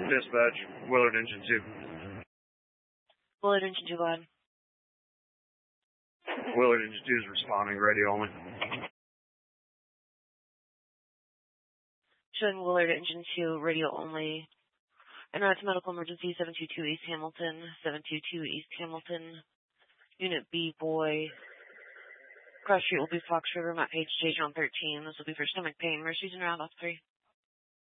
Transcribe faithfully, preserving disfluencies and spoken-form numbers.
Dispatch, Willard Engine two. Willard Engine two, go ahead. Willard Engine two is responding, radio only. Showing Willard Engine two, radio only. And that's medical emergency seven two two East Hamilton, seven two two East Hamilton, Unit B, boy. Cross street will be Fox River, map page J John thirteen. This will be for stomach pain. Mercies and round off three.